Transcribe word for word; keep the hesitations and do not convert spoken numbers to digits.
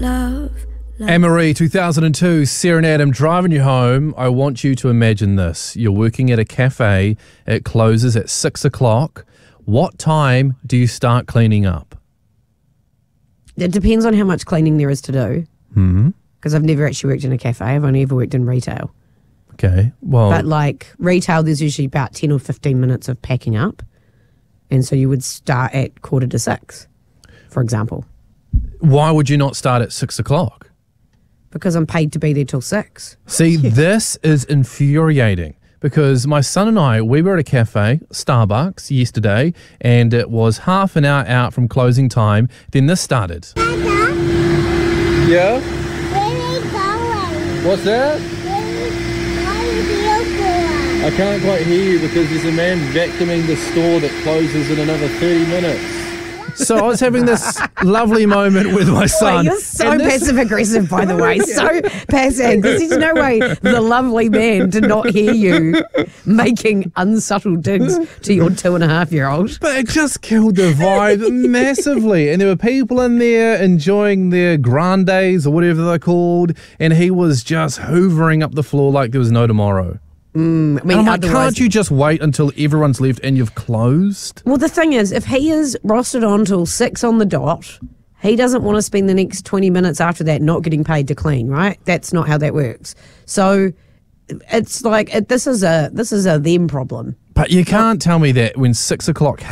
love. Anne-Marie, two thousand two, Sarah and Adam driving you home. I want you to imagine this. You're working at a cafe. It closes at six o'clock. What time do you start cleaning up? It depends on how much cleaning there is to do. Hmm. Because I've never actually worked in a cafe. I've only ever worked in retail. Okay. Well, But like retail, there's usually about ten or fifteen minutes of packing up. And so you would start at quarter to six, for example. why would you not start at six o'clock? Because I'm paid to be there till six. See, this is infuriating because my son and I, we were at a cafe, Starbucks, yesterday, and it was half an hour out from closing time. Then this started. Dada, Yeah? where are you going? What's that? Where are you going? I can't quite hear you because there's a man vacuuming the store that closes in another thirty minutes. So I was having this lovely moment with my son. Wait, you're so and this- passive aggressive, by the way. So passive. There's no way the lovely man did not hear you making unsubtle digs to your two and a half year old. But it just killed the vibe massively. And there were people in there enjoying their grandes or whatever they're called. And he was just hoovering up the floor like there was no tomorrow. Mm, I mean, And I'm like, otherwise- can't you just wait until everyone's left and you've closed? Well, the thing is, if he is rostered on till six on the dot, he doesn't want to spend the next twenty minutes after that not getting paid to clean, right? That's not how that works. So it's like it, this is a this is a them problem. But you can't tell me that when six o'clock